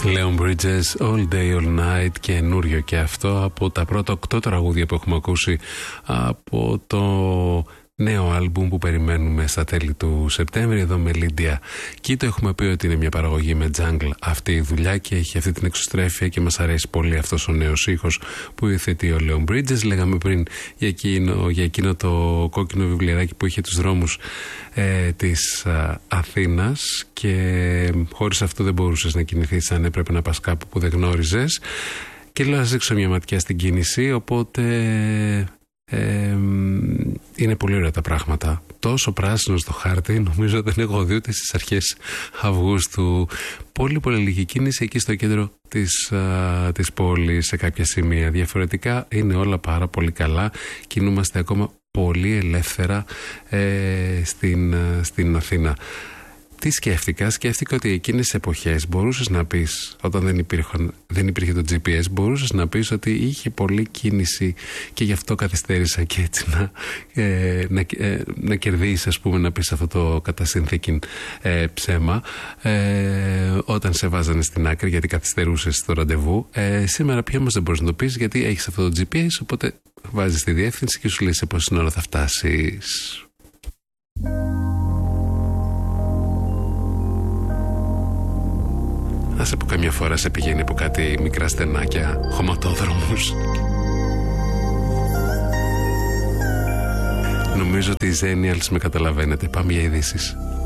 Leon Bridges, All Day All Night, καινούριο και αυτό από τα πρώτα 8 τραγούδια που έχουμε ακούσει από το νέο άλμπουμ που περιμένουμε στα τέλη του Σεπτέμβρη εδώ με Λίντια. Και το έχουμε πει ότι είναι μια παραγωγή με jungle αυτή η δουλειά και έχει αυτή την εξωστρέφεια και μας αρέσει πολύ αυτός ο νέος ήχος που υιοθετεί ο Leon Bridges. Λέγαμε πριν για εκείνο το κόκκινο βιβλιαράκι που είχε τους δρόμους της Αθήνας και χωρίς αυτό δεν μπορούσες να κινηθείς αν έπρεπε να πας κάπου που δεν γνώριζες. Και λέω να ρίξω μια ματιά στην κίνηση, οπότε είναι πολύ ωραία τα πράγματα. Τόσο πράσινο στο χάρτη νομίζω δεν έχω δει ούτε στις αρχές Αυγούστου. Πολύ πολύ λίγη κίνηση εκεί στο κέντρο της πόλης σε κάποια σημεία. Διαφορετικά είναι όλα πάρα πολύ καλά. Κινούμαστε ακόμα πολύ ελεύθερα στην Αθήνα. Τι σκέφτηκα ότι εκείνες τις εποχές μπορούσες να πεις, όταν δεν υπήρχε το GPS, μπορούσες να πεις ότι είχε πολλή κίνηση και γι' αυτό καθυστέρησα και έτσι να κερδίσεις, ας πούμε, να πεις αυτό το κατά συνθήκη ψέμα όταν σε βάζανε στην άκρη γιατί καθυστερούσες στο ραντεβού. Σήμερα πια όμως δεν μπορείς να το πεις γιατί έχεις αυτό το GPS, οπότε βάζεις τη διεύθυνση και σου λέει σε πόση ώρα θα φτάσεις. Άσε που καμιά φορά σε πηγαίνει από κάτι μικρά στενάκια, χωματόδρομους. Νομίζω ότι οι Zenials με καταλαβαίνετε. Πάμε για ειδήσεις.